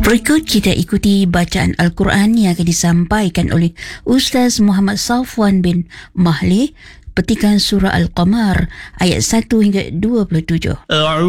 Berikut kita ikuti bacaan Al-Quran yang akan disampaikan oleh Ustaz Muhammad Safwan bin Mahlih, petikan surah Al-Qamar ayat 1 hingga 27.